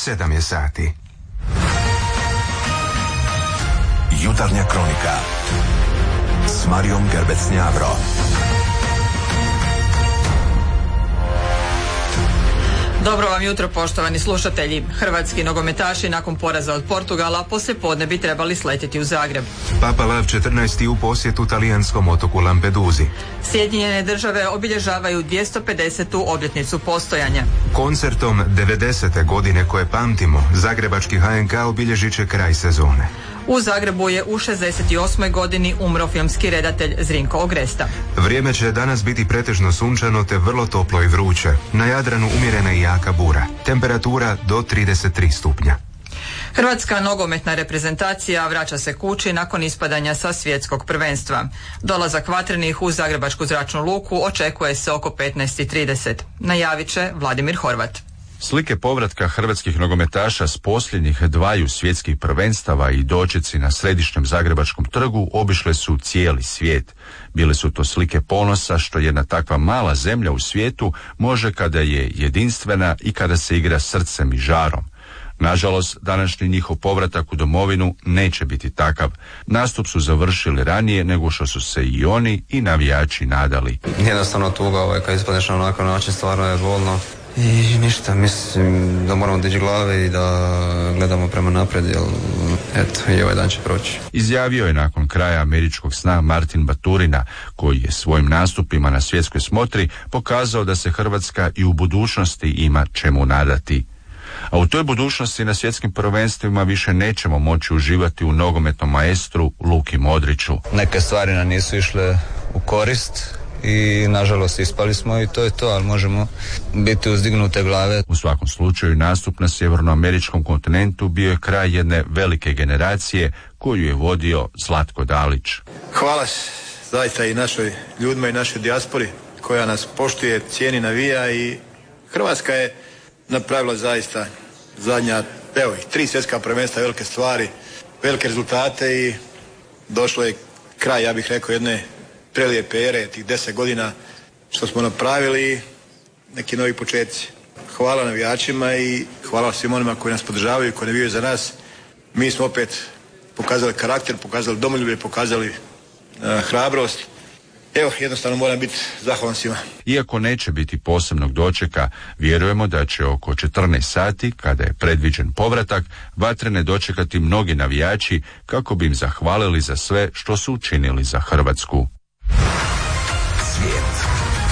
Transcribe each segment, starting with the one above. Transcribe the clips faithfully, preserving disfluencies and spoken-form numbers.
sedam je sati. Jutarnja kronika s Marijom Gerbec-Njavro. Dobro vam jutro, poštovani slušatelji. Hrvatski nogometaši nakon poraza od Portugala poslijepodne bi trebali sletjeti u Zagreb. Papa Lav četrnaesti u posjetu talijanskom otoku Lampeduzi. Sjedinjene države obilježavaju dvjesto pedesetu obljetnicu postojanja. Koncertom devedesete godine koje pamtimo, zagrebački H N K obilježit će kraj sezone. U Zagrebu je u šezdeset osmoj godini umro filmski redatelj Zrinko Ogresta. Vrijeme će danas biti pretežno sunčano te vrlo toplo i vruće. Na Jadranu umjerena i jaka bura. Temperatura do trideset tri stupnja. Hrvatska nogometna reprezentacija vraća se kući nakon ispadanja sa svjetskog prvenstva. Dolazak vatrenih u Zagrebačku zračnu luku očekuje se oko petnaest i trideset. Najavit će Vladimir Horvat. Slike povratka hrvatskih nogometaša s posljednjih dvaju svjetskih prvenstava i dočeci na središnjem Zagrebačkom trgu obišle su cijeli svijet. Bile su to slike ponosa što jedna takva mala zemlja u svijetu može kada je jedinstvena i kada se igra srcem i žarom. Nažalost, današnji njihov povratak u domovinu neće biti takav. Nastup su završili ranije nego što su se i oni i navijači nadali. Jednostavno tuga, ovaj, kad ispadneš na onakav način, stvarno je bolno. I ništa, mislim da moramo dići glave i da gledamo prema naprijed, jer eto, i ovaj dan će proći. Izjavio je nakon kraja američkog sna Martin Baturina, koji je svojim nastupima na svjetskoj smotri pokazao da se Hrvatska i u budućnosti ima čemu nadati. A u toj budućnosti na svjetskim prvenstvima više nećemo moći uživati u nogometnom maestru Luki Modriću. Neke stvari nam nisu išle u korist i nažalost ispali smo i to je to, ali možemo biti uzdignute glave. U svakom slučaju nastup na sjevernoameričkom kontinentu bio je kraj jedne velike generacije koju je vodio Zlatko Dalić. Hvala zaista i našoj ljudima i našoj dijaspori koja nas poštuje, cijeni, navija i Hrvatska je napravila zaista zadnja, evo ih, tri svjetska prvenstva, velike stvari, velike rezultate i došlo je kraj, ja bih rekao, jedne prelijepe ere, tih deset godina što smo napravili i neki novi početci. Hvala navijačima i hvala svim onima koji nas podržavaju i koji navijaju za nas. Mi smo opet pokazali karakter, pokazali domoljublje, pokazali uh, hrabrost. Evo, jednostavno moram biti zahvalan svima. Iako neće biti posebnog dočeka, vjerujemo da će oko četrnaest sati, kada je predviđen povratak, vatrene dočekati mnogi navijači kako bi im zahvalili za sve što su učinili za Hrvatsku. Svijet.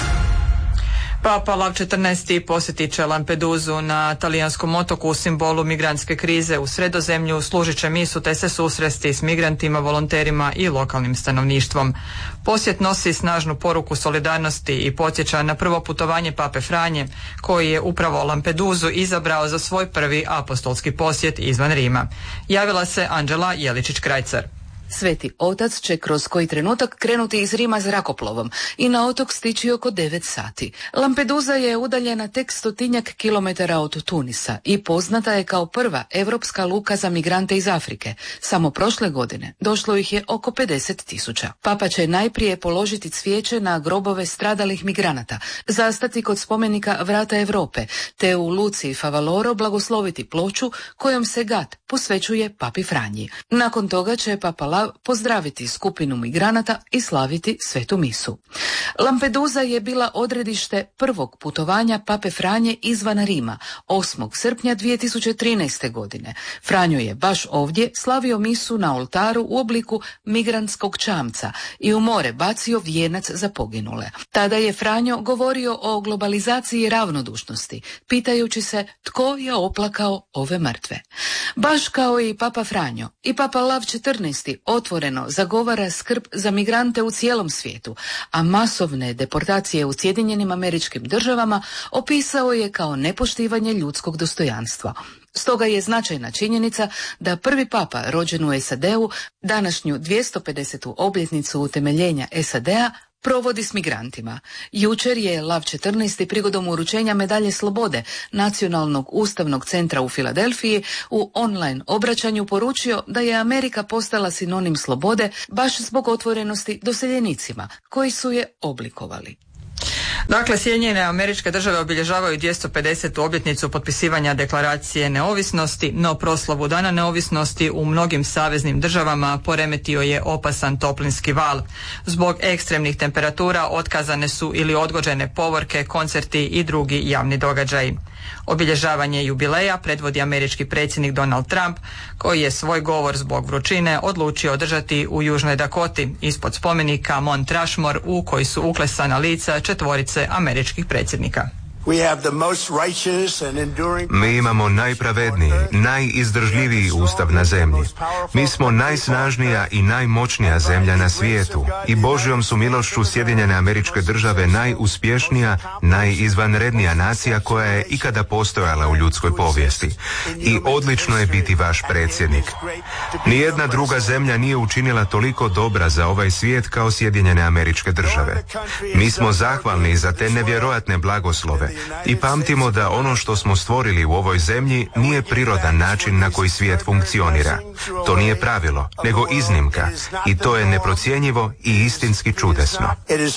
Papa Lav četrnaesti posjetit će Lampeduzu na talijanskom otoku u simbolu migrantske krize u Sredozemlju, služit će misu te se susresti s migrantima, volonterima i lokalnim stanovništvom. Posjet nosi snažnu poruku solidarnosti i podsjeća na prvo putovanje Pape Franje, koji je upravo Lampeduzu izabrao za svoj prvi apostolski posjet izvan Rima. Javila se Anđela Jeličić-Krajcar. Sveti otac će kroz koji trenutak krenuti iz Rima zrakoplovom i na otok stići oko devet sati. Lampeduza je udaljena tek stotinjak kilometara od Tunisa i poznata je kao prva europska luka za migrante iz Afrike. Samo prošle godine došlo ih je oko pedeset tisuća. Papa će najprije položiti cvijeće na grobove stradalih migranata, zastati kod spomenika Vrata Europe, te u luci Favaloro blagosloviti ploču kojom se Gat posvećuje Papi Franji. Nakon toga će Papa Lav pozdraviti skupinu migranata i slaviti svetu misu. Lampeduza je bila odredište prvog putovanja Pape Franje izvan Rima, osmog srpnja dvije tisuće trinaeste. godine. Franjo je baš ovdje slavio misu na oltaru u obliku migrantskog čamca i u more bacio vijenac za poginule. Tada je Franjo govorio o globalizaciji i ravnodušnosti, pitajući se tko je oplakao ove mrtve. Baš kao i Papa Franjo, i Papa Lav četrnaesti otvoreno zagovara skrb za migrante u cijelom svijetu, a masovne deportacije u Sjedinjenim Američkim Državama opisao je kao nepoštivanje ljudskog dostojanstva. Stoga je značajna činjenica da prvi papa rođen u S A D-u današnju dvjesto pedesetu obljetnicu utemeljenja S A D-a provodi s migrantima. Jučer je Lav četrnaesti prigodom uručenja medalje slobode Nacionalnog ustavnog centra u Filadelfiji u online obraćanju poručio da je Amerika postala sinonim slobode baš zbog otvorenosti doseljenicima koji su je oblikovali. Dakle, Sjedinjene Američke Države obilježavaju dvjesto pedesetu obljetnicu potpisivanja deklaracije neovisnosti, no proslavu Dana neovisnosti u mnogim saveznim državama poremetio je opasan toplinski val. Zbog ekstremnih temperatura otkazane su ili odgođene povorke, koncerti i drugi javni događaji. Obilježavanje jubileja predvodi američki predsjednik Donald Trump, koji je svoj govor zbog vrućine odlučio održati u Južnoj Dakoti, ispod spomenika Mount Rushmore u koji su uklesana lica četvorice američkih predsjednika. Mi imamo najpravedniji, najizdržljiviji ustav na zemlji. Mi smo najsnažnija i najmoćnija zemlja na svijetu i Božjom su milošću Sjedinjene Američke Države najuspješnija, najizvanrednija nacija koja je ikada postojala u ljudskoj povijesti. I odlično je biti vaš predsjednik. Nijedna druga zemlja nije učinila toliko dobra za ovaj svijet kao Sjedinjene Američke Države. Mi smo zahvalni za te nevjerojatne blagoslove i pamtimo da ono što smo stvorili u ovoj zemlji nije prirodan način na koji svijet funkcionira. To nije pravilo, nego iznimka i to je neprocjenjivo i istinski čudesno.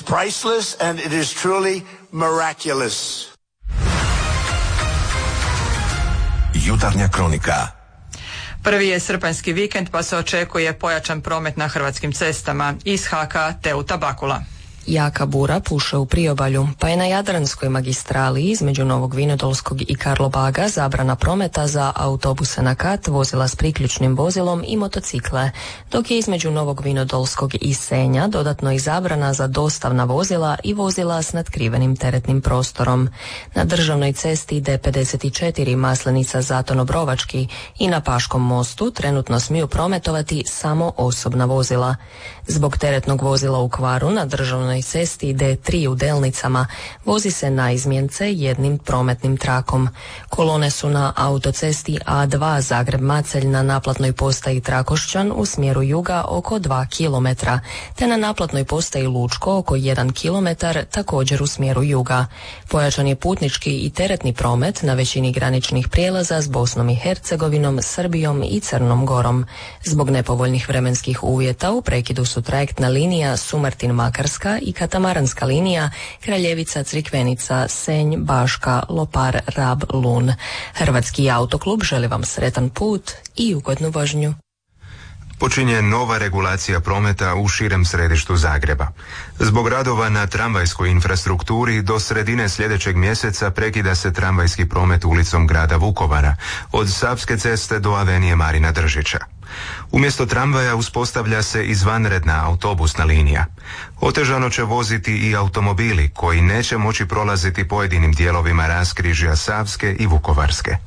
Jutarnja kronika. Prvi je srpanjski vikend pa se očekuje pojačan promet na hrvatskim cestama iz Haka te u Tabakula. Jaka bura puše u priobalju, pa je na Jadranskoj magistrali između Novog Vinodolskog i Karlobaga zabrana prometa za autobuse na kat, vozila s priključnim vozilom i motocikle, dok je između Novog Vinodolskog i Senja dodatno i zabrana za dostavna vozila i vozila s natkrivenim teretnim prostorom. Na državnoj cesti D pedeset četiri Maslenica Zaton Obrovački i na Paškom mostu trenutno smiju prometovati samo osobna vozila. Zbog teretnog vozila u kvaru na državnoj cesti D tri u Delnicama vozi se na izmjence jednim prometnim trakom. Kolone su na autocesti A dva Zagreb-Macelj na naplatnoj postaji Trakošćan u smjeru juga oko dva kilometra, te na naplatnoj postaji Lučko oko jedan kilometar također u smjeru juga. Pojačan je putnički i teretni promet na većini graničnih prijelaza s Bosnom i Hercegovinom, Srbijom i Crnom Gorom. Zbog nepovoljnih vremenskih uvjeta u prekidu su trajektna linija Sumartin-Makarska i katamaranska linija Kraljevica-Crikvenica, Senj, Baška, Lopar, Rab, Lun. Hrvatski autoklub želi vam sretan put i ugodnu vožnju. Počinje nova regulacija prometa u širem središtu Zagreba. Zbog radova na tramvajskoj infrastrukturi do sredine sljedećeg mjeseca prekida se tramvajski promet ulicom grada Vukovara, od Savske ceste do avenije Marina Držića. Umjesto tramvaja uspostavlja se izvanredna autobusna linija. Otežano će voziti i automobili koji neće moći prolaziti pojedinim dijelovima raskrižja Savske i Vukovarske.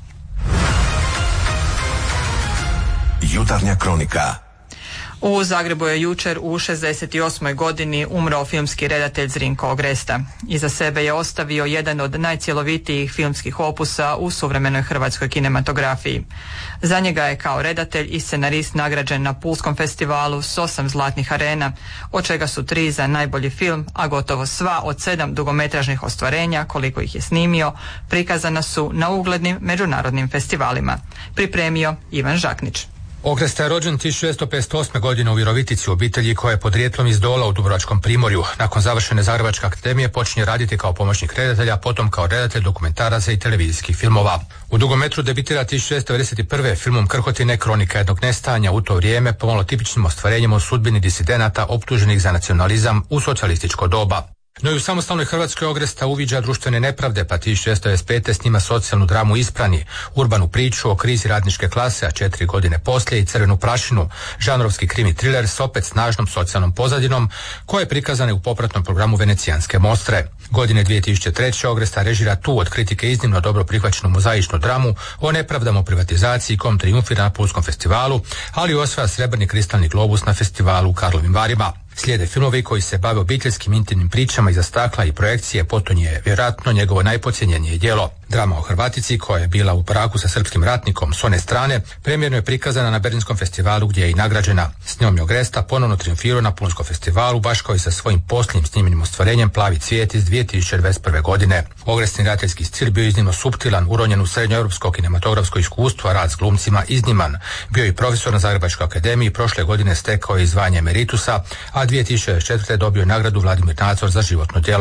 Jutarnja kronika. U Zagrebu je jučer u šezdeset osmoj godini umro filmski redatelj Zrinko Ogresta. Iza sebe je ostavio jedan od najcjelovitijih filmskih opusa u suvremenoj hrvatskoj kinematografiji. Za njega je kao redatelj i scenarist nagrađen na Pulskom festivalu s osam zlatnih arena, od čega su tri za najbolji film, a gotovo sva od sedam dugometražnih ostvarenja, koliko ih je snimio, prikazana su na uglednim međunarodnim festivalima. Pripremio Ivan Žaknić. Ogresta je rođen tisuću devetsto pedeset osme. godine u Virovitici u obitelji koja je podrijetlom iz Dola u Dubrovačkom primorju. Nakon završene Zagrebačke akademije počinje raditi kao pomoćnik redatelja, potom kao redatelj dokumentaraca i televizijskih filmova. U dugometru debitira tisuću devetsto devedeset prve. filmom Krhotine, kronika jednog nestajanja u to vrijeme, pomalo tipičnim ostvarenjem o sudbini disidenata optuženih za nacionalizam u socijalističko doba. No i u samostalnoj Hrvatskoj Ogresta uviđa društvene nepravde, pa tisuću devetsto devedeset pete. snima socijalnu dramu Isprani, urbanu priču o krizi radničke klase, a četiri godine poslije i Crvenu prašinu, žanrovski krimi triler s opet snažnom socijalnom pozadinom, koja je prikazana u popratnom programu Venecijanske mostre. Godine dvije tisuće treće. Ogresta režira tu od kritike iznimno dobro prihvaćenu mozaičnu dramu o nepravdama u privatizaciji, kom triumfira na Pulskom festivalu, ali osvaja srebrni kristalni globus na festivalu u Karlovim Varima. Slijede filmovi koji se bave obiteljskim intimnim pričama iza stakla i projekcije, potonje je vjerojatno njegovo najpocijenjenije djelo. Drama o Hrvatici, koja je bila u braku sa srpskim ratnikom s one strane, premijerno je prikazana na Berlinskom festivalu gdje je i nagrađena. S njom je Ogresta ponovno triumfirao na Pulskom festivalu, baš kao i sa svojim posljednjim snimljenim ostvarenjem Plavi cvijet iz dvije tisuće dvadeset prve. godine. Ogrestin redateljski stil bio iznimno suptilan, uronjen u srednjoeuropsko kinematografsko iskustvo, a rad s glumcima izniman. Bio i profesor na Zagrebačkoj akademiji, prošle godine stekao je zvanje emeritusa, a dvije tisuće četvrte. dobio je nagradu Vladimir Nazor za životno djelo.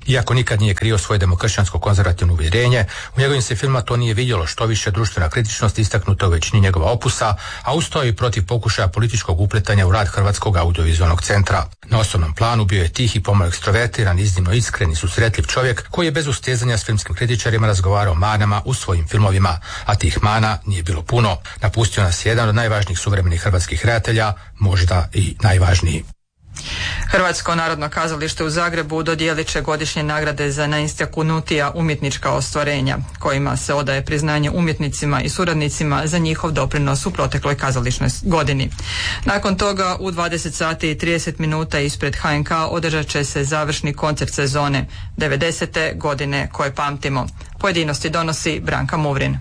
Iako nikad nije krio svoje demokršćansko konzervativno uvjerenje, u njegovim se filma to nije vidjelo, što više društvena kritičnost istaknuta u većini njegova opusa, a usto i protiv pokušaja političkog upletanja u rad Hrvatskog audiovizualnog centra. Na osobnom planu bio je tih i pomalo ekstrovertiran, iznimno iskren i susretljiv čovjek koji je bez ustezanja s filmskim kritičarima razgovarao o manama u svojim filmovima, a tih mana nije bilo puno. Napustio nas jedan od najvažnijih suvremenih hrvatskih redatelja, možda i najvažniji. Hrvatsko narodno kazalište u Zagrebu dodijelit će godišnje nagrade za najistaknutija umjetnička ostvarenja, kojima se odaje priznanje umjetnicima i suradnicima za njihov doprinos u protekloj kazališnoj godini. Nakon toga u dvadeset sati i trideset minuta ispred H N K održat će se završni koncert sezone devedesete godine koje pamtimo. Pojedinosti donosi Branka Muvrin.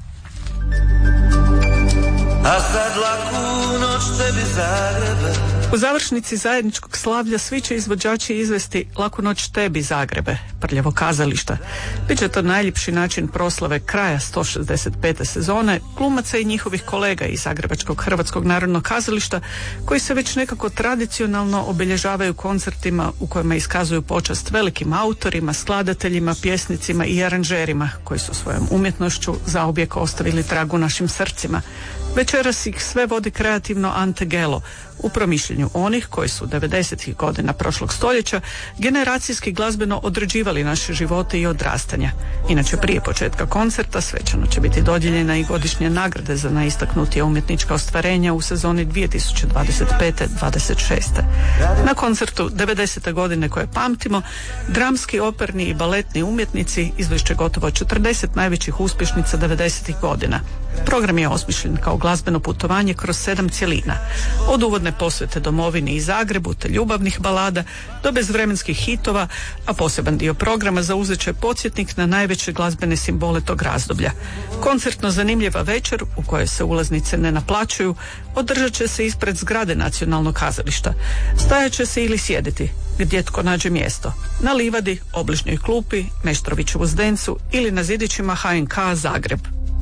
A sad laku noć tebi Zagrebe. U završnici zajedničkog slavlja svi će izvođači izvesti Laku noć tebi Zagrebe, prljavo kazališta. Biće to najljepši način proslave kraja sto šezdeset pete sezone glumaca i njihovih kolega iz Zagrebačkog Hrvatskog narodnog kazališta, koji se već nekako tradicionalno obilježavaju koncertima u kojima iskazuju počast velikim autorima, skladateljima, pjesnicima i aranžerima koji su svojom umjetnošću zauvijek ostavili trag u našim srcima. Večeras ih sve vodi kreativno Ante Gelo, u promišljenju onih koji su devedesetih godina prošlog stoljeća generacijski glazbeno određivali naše živote i odrastanja. Inače, prije početka koncerta svečano će biti dodijeljena i godišnje nagrade za najistaknutije umjetnička ostvarenja u sezoni dvije tisuće dvadeset pete dvadeset šeste. Na koncertu devedesete godine koje pamtimo, dramski, operni i baletni umjetnici izvešće gotovo četrdeset najvećih uspješnica devedesetih godina. Program je osmišljen kao glazbeno putovanje kroz sedam cjelina. Od uvodne posvete domovini i Zagrebu te ljubavnih balada do bezvremenskih hitova, a poseban dio programa zauzet će podsjetnik na najveće glazbene simbole tog razdoblja. Koncertno zanimljiva večer u kojoj se ulaznice ne naplaćuju održat će se ispred zgrade Nacionalnog kazališta. Stajat će se ili sjediti, gdje tko nađe mjesto. Na livadi, obližnjoj klupi, Meštrovićevu zdencu ili na zidićima H N K Zagreb.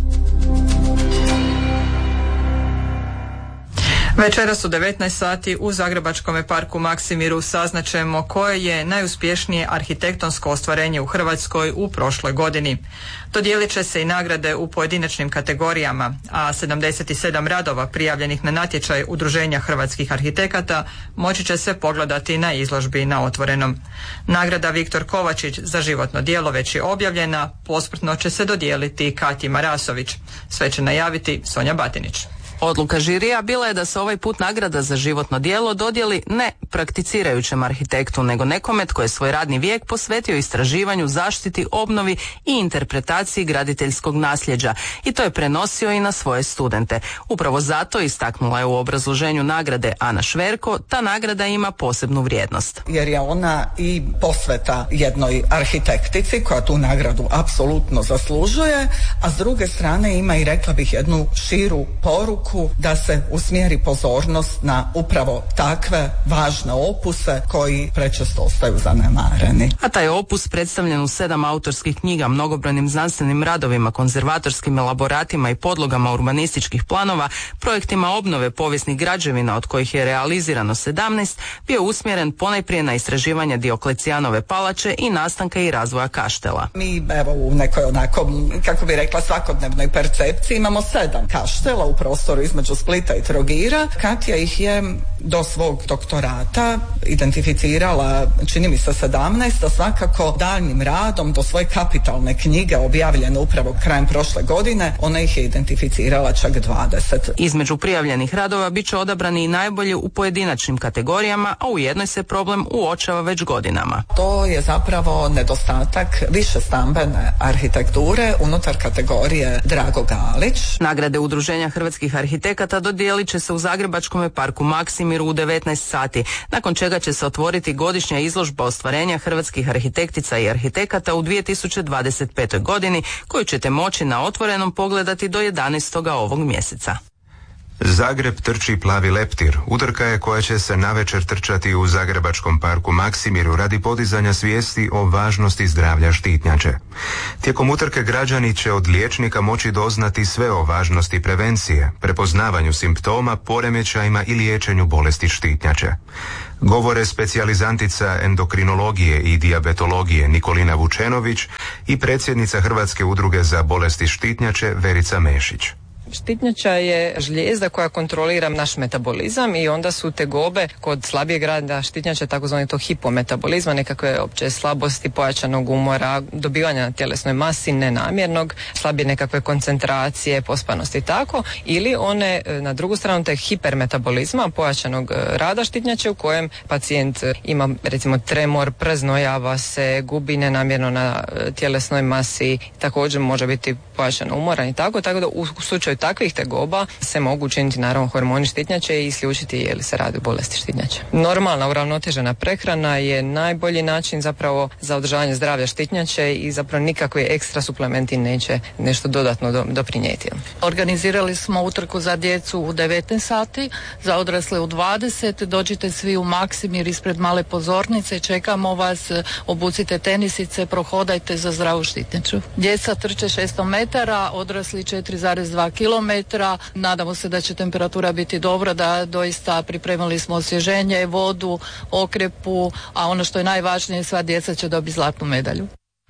Večeras u devetnaest sati u Zagrebačkom parku Maksimiru saznaćemo koje je najuspješnije arhitektonsko ostvarenje u Hrvatskoj u prošloj godini. Dodijelit će se i nagrade u pojedinačnim kategorijama, a sedamdeset sedam radova prijavljenih na natječaj Udruženja hrvatskih arhitekata moći će se pogledati na izložbi na Otvorenom. Nagrada Viktor Kovačić za životno djelo već je objavljena, posmrtno će se dodijeliti Katji Marasović. Sve će najaviti Sonja Batinić. Odluka žirija bila je da se ovaj put nagrada za životno djelo dodijeli ne prakticirajućem arhitektu, nego nekome tko je svoj radni vijek posvetio istraživanju, zaštiti, obnovi i interpretaciji graditeljskog nasljeđa i to je prenosio i na svoje studente. Upravo zato, istaknula je u obrazloženju nagrade Ana Šverko, ta nagrada ima posebnu vrijednost. Jer je ona i posveta jednoj arhitektici koja tu nagradu apsolutno zaslužuje, a s druge strane ima i, rekla bih, jednu širu poruku da se usmjeri pozornost na upravo takve važne opuse koji prečesto ostaju zanemareni. A taj opus predstavljen u sedam autorskih knjiga, mnogobrojnim znanstvenim radovima, konzervatorskim elaboratima i podlogama urbanističkih planova, projektima obnove povijesnih građevina od kojih je realizirano sedamnaest, bio usmjeren ponajprije na istraživanje Dioklecijanove palače i nastanka i razvoja Kaštela. Mi evo u nekoj onako, kako bi rekla, svakodnevnoj percepciji imamo sedam kaštela u prostoru između Splita i Trogira. Katja ih je do svog doktorata identificirala, čini mi se sedamnaest, a svakako daljnjim radom do svoje kapitalne knjige objavljene upravo krajem prošle godine, ona ih je identificirala čak dvadeset. Između prijavljenih radova bit će odabrani i najbolji u pojedinačnim kategorijama, a u jednoj se problem uočava već godinama. To je zapravo nedostatak više stambene arhitekture unutar kategorije Drago Galić. Nagrade Udruženja hrvatskih arhitekata dodijelit će se u Zagrebačkom parku Maksimiru u devetnaest sati, nakon čega će se otvoriti godišnja izložba ostvarenja hrvatskih arhitektica i arhitekata u dvije tisuće dvadeset petoj godini, koju ćete moći na Otvorenom pogledati do jedanaestoga ovog mjeseca. Zagreb trči plavi leptir. Utrka je koja će se navečer trčati u Zagrebačkom parku Maksimiru radi podizanja svijesti o važnosti zdravlja štitnjače. Tijekom utrke građani će od liječnika moći doznati sve o važnosti prevencije, prepoznavanju simptoma, poremećajima i liječenju bolesti štitnjače. Govore specijalizantica endokrinologije i dijabetologije Nikolina Vučenović i predsjednica Hrvatske udruge za bolesti štitnjače Verica Mešić. Štitnjača je žlijezda koja kontrolira naš metabolizam i onda su tegobe kod slabijeg rada štitnjače takozvani to hipometabolizma, nekakve opće slabosti, pojačanog umora, dobivanja na tjelesnoj masi nenamjernog, slabije nekakve koncentracije, pospanosti i tako, ili one na drugu stranu te hipermetabolizma, pojačanog rada štitnjače u kojem pacijent ima recimo tremor, preznojava se, gubi nenamjerno na tjelesnoj masi, također može biti pojačano umoran i tako, tako da u slučaju takvih tegoba se mogu učiniti naravno hormoni štitnjače i isključiti je li se radi o bolesti štitnjače. Normalna uravnotežena prehrana je najbolji način zapravo za održavanje zdravlja štitnjače i zapravo nikakvi ekstra suplementi neće nešto dodatno do, doprinijeti. Organizirali smo utrku za djecu u devetnaest sati, za odrasle u dvadeset. Dođite svi u Maksimir ispred male pozornice, čekamo vas, obucite tenisice, prohodajte za zdravu štitnjaču. Djeca trče šesto metara, odrasli četiri zarez dva kilometra. Nadamo se da će temperatura biti dobra, da doista pripremili smo osvježenje, vodu, okrepu, a ono što je najvažnije, sva djeca će dobiti zlatnu medalju.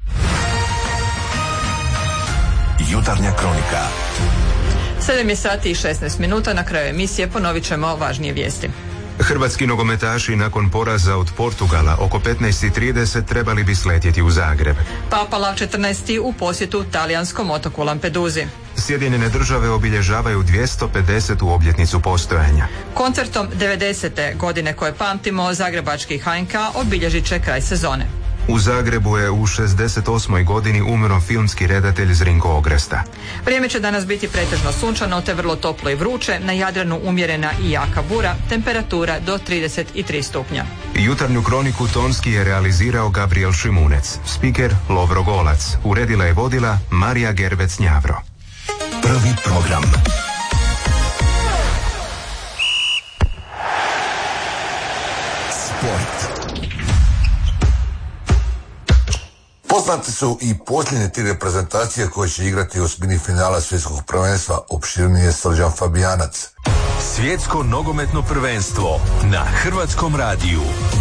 Jutarnja kronika. sedam je sati i šesnaest minuta, na kraju emisije ponovit ćemo važnije vijesti. Hrvatski nogometaši nakon poraza od Portugala oko petnaest i trideset trebali bi sletjeti u Zagreb. Papa Lav četrnaesti u posjetu talijanskom otoku Lampeduzi. Sjedinjene države obilježavaju dvjesto pedesetu obljetnicu postojanja. Koncertom devedesete godine koje pamtimo, zagrebački H N K obilježit će kraj sezone. U Zagrebu je u šezdeset osmoj godini umro filmski redatelj Zrinko Ogresta. Vrijeme će danas biti pretežno sunčano te vrlo toplo i vruće, na Jadranu umjerena i jaka bura, temperatura do trideset tri stupnja. Jutarnju kroniku tonski je realizirao Gabriel Šimunec, spiker Lovro Golac, uredila je vodila Marija Gervec-Njavro. Prvi program. Sport. Poznate su i posljednje tri reprezentacije koje će igrati u osmini finala svjetskog prvenstva, opširnije Srđan Fabijanac. Svjetsko nogometno prvenstvo na Hrvatskom radiju.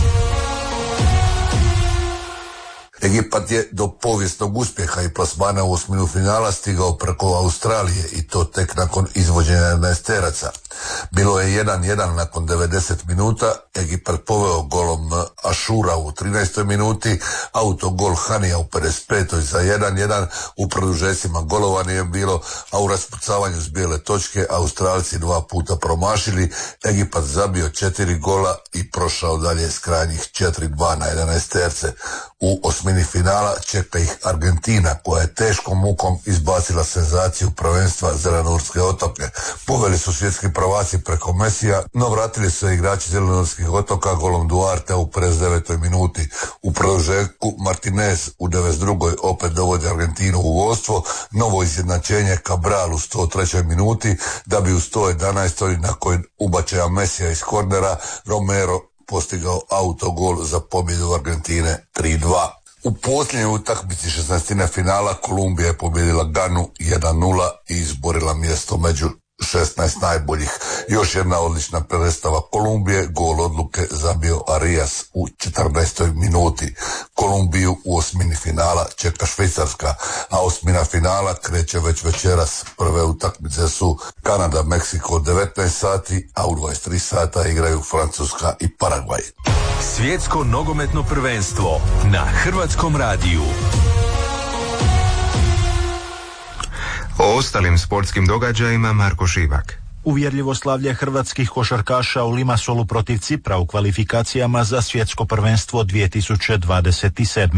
Egipat je do povijesnog uspjeha i plasmana u osminu finala stigao preko Australije i to tek nakon izvođenja jedanaesteraca. Bilo je jedan jedan nakon devedeset minuta, Egipat poveo golom Ašura u trinaestoj minuti, autogol Hanija u pedeset petoj za jedan jedan, u produžecima golova nije bilo, a u raspucavanju s bijele točke Australci dva puta promašili, Egipat zabio četiri gola i prošao dalje s krajnjih četiri dva na jedanaesterce. U osmini finala čeka ih Argentina, koja je teškom mukom izbacila senzaciju prvenstva Zelenorske otoke. Poveli su svjetski prvaci preko Mesija, no vratili su se igrači Zelenorskih otoka golom Duarte u pedeset devetoj minuti. U produžetku Martinez u devedeset drugoj opet dovodi Argentinu u vodstvo, novo izjednačenje Cabral u sto trećoj minuti, da bi u sto jedanaestoj nakon ubačaja Mesija iz kornera Romero postigao autogol za pobjedu Argentine tri dva. U posljednjoj utakmici šesnaestine finala Kolumbija je pobjedila Ganu jedan nula i izborila mjesto među šesnaest najboljih. Još jedna odlična predstava Kolumbije, gol odluke zabio Arias u četrnaestoj minuti. Kolumbiju u osmini finala čeka Švicarska, a osmina finala kreće već večeras. Prve utakmice su Kanada, Meksiko devetnaest sati, a u dvadeset tri sata igraju Francuska i Paragvaj. Svjetsko nogometno prvenstvo na Hrvatskom radiju. O ostalim sportskim događajima Marko Šivak. Uvjerljivo slavlje hrvatskih košarkaša u Limassolu protiv Cipra u kvalifikacijama za svjetsko prvenstvo dvije tisuće dvadeset sedme.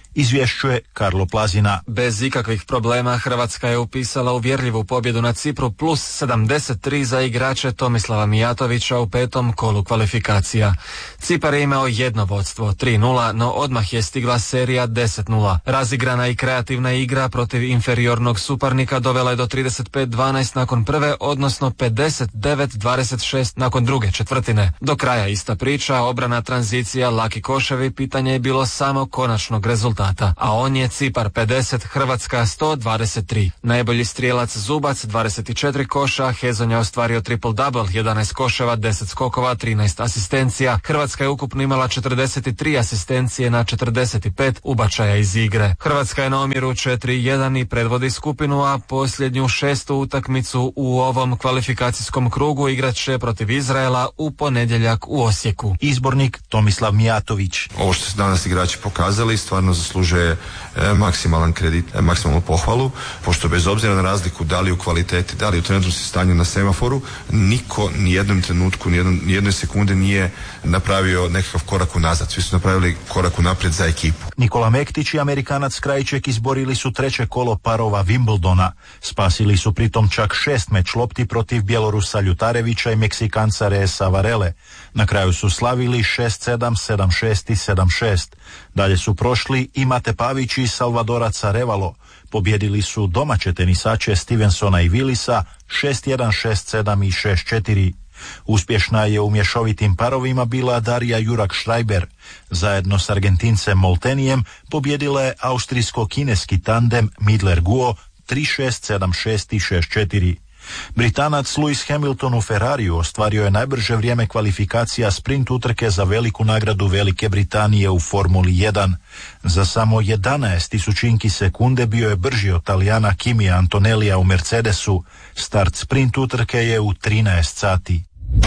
izvješćuje Karlo Plazina. Bez ikakvih problema Hrvatska je upisala uvjerljivu pobjedu na Cipru plus sedamdeset tri za igrače Tomislava Mijatovića u petom kolu kvalifikacija. Cipar je imao jedno vodstvo tri nula, no odmah je stigla serija deset nula. Razigrana i kreativna igra protiv inferiornog suparnika dovela je do trideset pet dvanaest nakon prve, odnosno pedeset devet dvadeset šest nakon druge četvrtine. Do kraja ista priča, obrana, tranzicija, laki koševi, pitanje je bilo samo konačnog rezultata, a on je Cipar pedeset, Hrvatska sto dvadeset tri. Najbolji strijelac Zubac, dvadeset četiri koša, Hezonja ostvario triple double, jedanaest koševa, deset skokova, trinaest asistencija. Hrvatska je ukupno imala četrdeset tri asistencije na četrdeset pet ubačaja iz igre. Hrvatska je na omjeru četiri jedan i predvodi skupinu, a posljednju šestu utakmicu u ovom kvalifikacijskom krugu igrat će protiv Izraela u ponedjeljak u Osijeku. Izbornik Tomislav Mijatović. Ovo što su danas igrači pokazali stvarno zaslužuje e, maksimalan kredit, e, maksimalnu pohvalu, pošto bez obzira na razliku da li u kvaliteti, da li u trenutnom stanju na semaforu, niko ni jednom trenutku, ni jednom, ni jednoj sekunde nije napravio nekakav korak unazad. Svi su napravili korak unaprijed za ekipu. Nikola Mektić i Amerikanac Krajček izborili su treće kolo parova Wimbledona. Spasili su pritom čak šest meč lopti protiv Bjelorusa Ljutarevića i Meksikanca Reesa Varele. Na kraju su slavili šest sedam, sedam šest i sedam šest. Dalje su prošli i Mate Pavić i Salvadoraca Revalo. Pobjedili su domaće tenisače Stevensona i Willisa šest jedan, šest sedam i šest četiri. Uspješna je u mješovitim parovima bila Darija Jurak-Šrajber. Zajedno s Argentincem Moltenijem pobjedila je austrijsko-kineski tandem Midler-Guo tri šest, sedam šest i šest četiri. Britanac Lewis Hamilton u Ferrariju ostvario je najbrže vrijeme kvalifikacija sprint utrke za veliku nagradu Velike Britanije u Formuli jedan. Za samo jedanaest tisućinki sekunde bio je brži od Talijana Kimija Antonellija u Mercedesu. Start sprint utrke je u trinaest sati.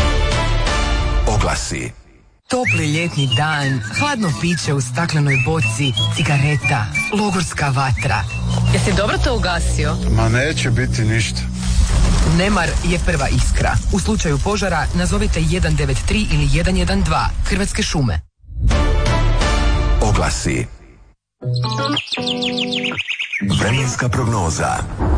Oglasi. Topli ljetni dan, hladno piće u staklenoj boci, cigareta, logorska vatra. Jesi dobro to ugasio? Ma neće biti ništa. Nemar je prva iskra. U slučaju požara nazovite jedan devet tri ili jedan jedan dva. Hrvatske šume. Oglasi. Vremenska prognoza.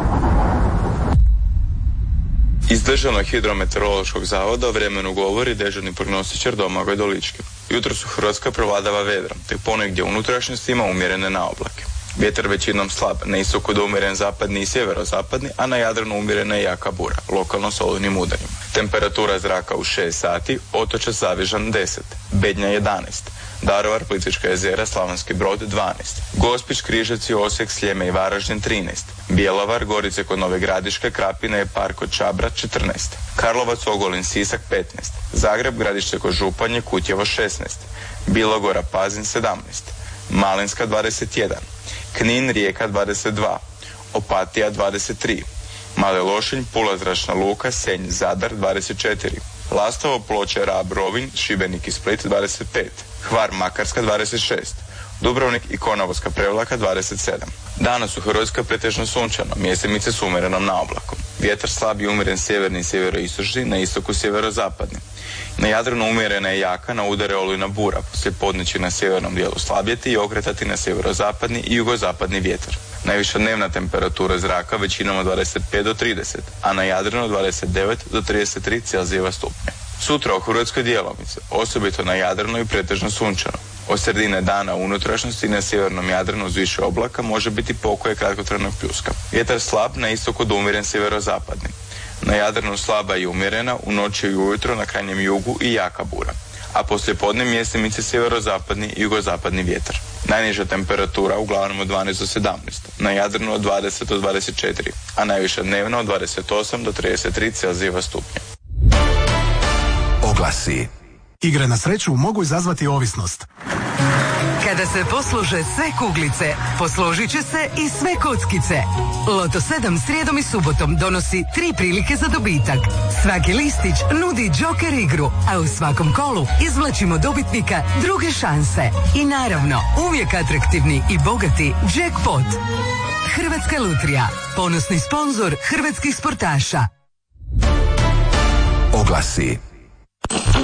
Iz Državnog hidrometeorološkog zavoda o vremenu govori dežurni prognostičar Domagoj Dolički. Jutros u Hrvatskoj prevladava vedro, te ponegdje u unutrašnjosti ima umjerene naoblake. Vjetar većinom slab, na istoku do umjeren zapadni i sjeverozapadni, a na Jadranu umjerena i jaka bura, lokalno s olujnim udarima. Temperatura zraka u šest sati, Otočac Zavižan deset, Bednja jedanaest, Daruvar, Plitvička jezera, Slavonski Brod dvanaest, Gospić, Križevci, Osijek, Sljeme i Varaždin trinaest, Bjelovar, Gorice kod Nove Gradiške, Krapina i Park kod Čabra četrnaest, Karlovac, Ogulin, Sisak petnaest, Zagreb, Gradište kod Županje, Kutjevo šesnaest, Bilogora, Pazin sedamnaest, Malinska dvadeset jedan, Knin, Rijeka dvadeset dva, Opatija dvadeset tri, Male Lošinj, Pula zračna luka, Senj, Zadar dvadeset četiri, Lastovo, Ploče, Rab, Rovinj, Šibenik i Split dvadeset pet, Hvar, Makarska dvadeset šest, Dubrovnik i Konavolska Prevlaka dvadeset sedam. Danas u Hrvatskoj pretežno sunčano, mjesemice s umjerenom naoblakom. Vjetar slab i umjeren sjeverni i sjeveroistočni, na istoku sjeverozapadni. Na Jadranu umjerena je jaka, na udare olujna bura, poslije podne će na sjevernom dijelu slabjeti i okretati na sjeverozapadni i jugozapadni vjetar. Najviša dnevna temperatura zraka većinom od dvadeset pet do trideset, a na Jadranu dvadeset devet do trideset tri Celzijeva stupnja. Sutra u Hrvatskoj djelomice, osobito na Jadranu i pretežno sunčano. Od sredine dana u unutrašnjosti i na sjevernom Jadranu uz više oblaka može biti pokoje kratkotrajnog pljuska. Vjetar slab, na istoku do umjeren sjeverozapadni. Na Jadranu slaba i umjerena, u noći i ujutro na krajnjem jugu i jaka bura. A poslije podne mjesemice sjeverozapadni i jugozapadni vjetar. Najniža temperatura uglavnom od dvanaest do sedamnaest, na Jadranu od dvadeset do dvadeset četiri, a najviša dnevna od dvadeset osam do trideset tri Celzijeva stupnja. Oglasi. Igre na sreću mogu izazvati ovisnost. Kada se poslože sve kuglice, posložit će se i sve kockice. Loto sedam srijedom i subotom donosi tri prilike za dobitak. Svaki listić nudi džoker igru, a u svakom kolu izvlačimo dobitnika druge šanse. I naravno, uvijek atraktivni i bogati jackpot. Hrvatska lutrija, ponosni sponzor hrvatskih sportaša. Oglasi.